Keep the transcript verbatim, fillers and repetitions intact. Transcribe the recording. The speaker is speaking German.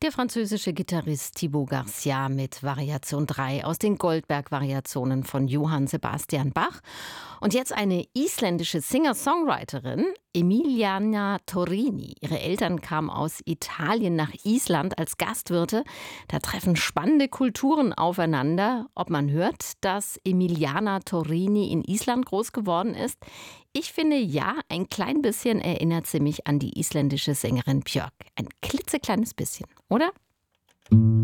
Der französische Gitarrist Thibaut Garcia mit Variation drei aus den Goldberg-Variationen von Johann Sebastian Bach. Und jetzt eine isländische Singer-Songwriterin, Emiliana Torrini. Ihre Eltern kamen aus Italien nach Island als Gastwirte. Da treffen spannende Kulturen aufeinander. Ob man hört, dass Emiliana Torrini in Island groß geworden ist? Ich finde ja, ein klein bisschen erinnert sie mich an die isländische Sängerin Björk. Ein klitzekleines bisschen, oder?